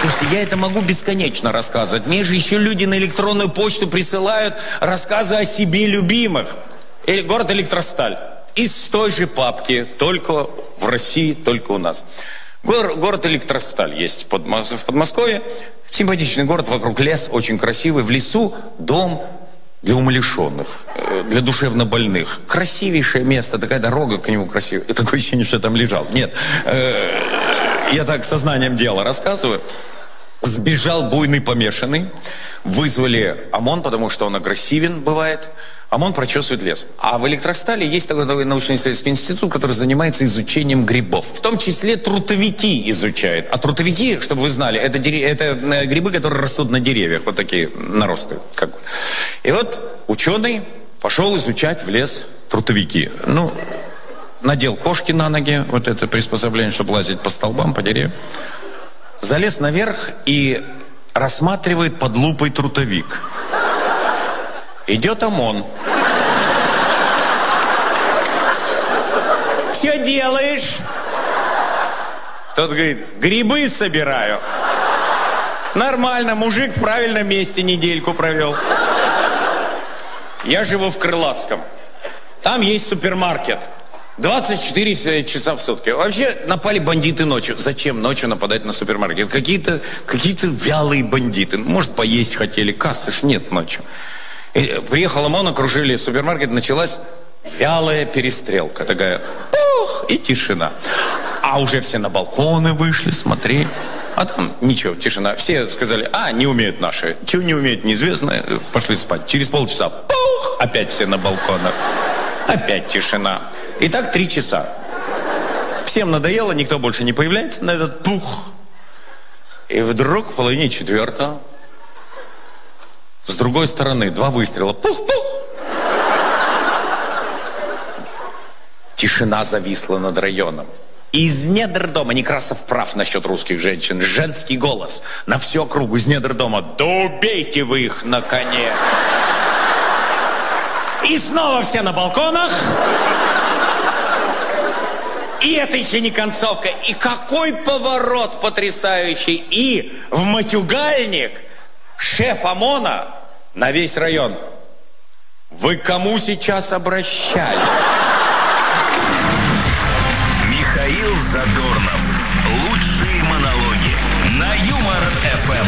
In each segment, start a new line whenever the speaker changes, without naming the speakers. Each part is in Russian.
Слушайте, я это могу бесконечно рассказывать. Мне же еще люди на электронную почту присылают рассказы о себе любимых. Город Электросталь. Из той же папки, только в России, только у нас. Город Электросталь есть в Подмосковье. Симпатичный город, вокруг лес, очень красивый. В лесу дом для умалишенных, для душевнобольных. Красивейшее место, такая дорога к нему красивая. И такое ощущение, что я там лежал. Нет, я так сознанием дела рассказываю. Сбежал буйный помешанный. Вызвали ОМОН, потому что он агрессивен бывает. ОМОН прочесывает лес. А в Электростале есть такой научно-исследовательский институт, который занимается изучением грибов. В том числе трутовики изучает. А трутовики, чтобы вы знали, это грибы, которые растут на деревьях. Вот такие наросты. И вот ученый пошел изучать в лес трутовики. Ну, надел кошки на ноги, вот это приспособление, чтобы лазить по столбам, по деревьям. Залез наверх и рассматривает под лупой трутовик. Идет ОМОН. Что делаешь? Тот говорит, грибы собираю. Нормально, мужик в правильном месте недельку провел. Я живу в Крылатском. Там есть супермаркет. 24 часа в сутки. Вообще напали бандиты ночью. Зачем ночью нападать на супермаркет? Какие-то вялые бандиты. Может, поесть хотели. Кассы ж нет ночью. И приехал ОМОН, окружили супермаркет. Началась вялая перестрелка. Такая, пух, и тишина. А уже все на балконы вышли, смотри. А там ничего, тишина. Все сказали, не умеют наши. Чего не умеют, неизвестно. Пошли спать. Через полчаса, пух, опять все на балконах. Опять тишина. И так 3 часа. Всем надоело, никто больше не появляется на этот пух. И вдруг в половине 4 с другой стороны 2 выстрела. Пух-пух. Тишина зависла над районом. Из недр дома, Некрасов прав насчет русских женщин, женский голос на всю округу из недр дома. Да убейте вы их на коне. И снова все на балконах. И это еще не концовка. И какой поворот потрясающий. И в матюгальник шеф ОМОНа на весь район. Вы к кому сейчас обращали?
Михаил Задорнов. Лучшие монологи на Юмор-ФМ.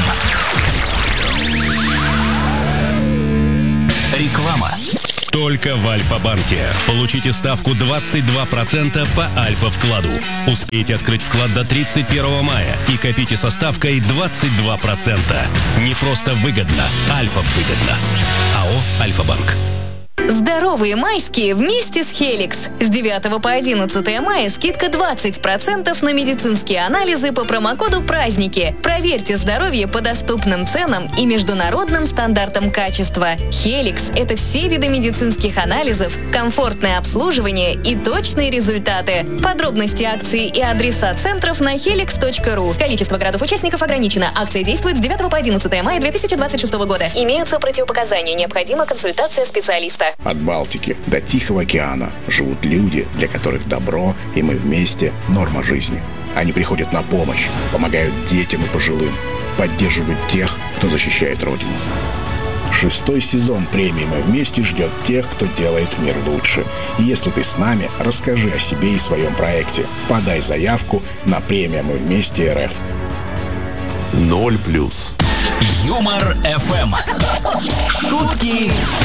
Реклама. Только в Альфа-банке. Получите ставку 22% по Альфа-вкладу. Успейте открыть вклад до 31 мая и копите со ставкой 22%. Не просто выгодно, Альфа-выгодно. АО «Альфа-банк».
Здоровые майские вместе с Helix. С 9 по 11 мая скидка 20% на медицинские анализы по промокоду «Праздники». Проверьте здоровье по доступным ценам и международным стандартам качества. Helix – это все виды медицинских анализов, комфортное обслуживание и точные результаты. Подробности акции и адреса центров на helix.ru. Количество городов-участников ограничено. Акция действует с 9 по 11 мая 2026 года. Имеются противопоказания. Необходима консультация специалиста.
От Балтики до Тихого океана живут люди, для которых добро и мы вместе – норма жизни. Они приходят на помощь, помогают детям и пожилым, поддерживают тех, кто защищает Родину. 6-й сезон премии «Мы вместе» ждет тех, кто делает мир лучше. И если ты с нами, расскажи о себе и своем проекте. Подай заявку на премию «Мы вместе» РФ.
0+. Юмор-ФМ. Шутки